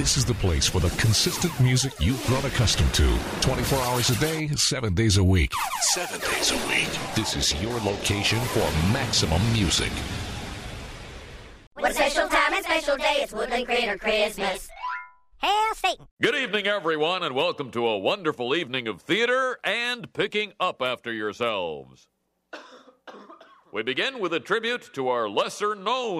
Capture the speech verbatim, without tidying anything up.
This is the place for the consistent music you've grown accustomed to. twenty-four hours a day, seven days a week. Seven days a week. This is your location for maximum music. What a special time and special day, it's Woodland Critter Christmas. Hail Satan. Good evening, everyone, and welcome to a wonderful evening of theater and picking up after yourselves. We begin with a tribute to our lesser-known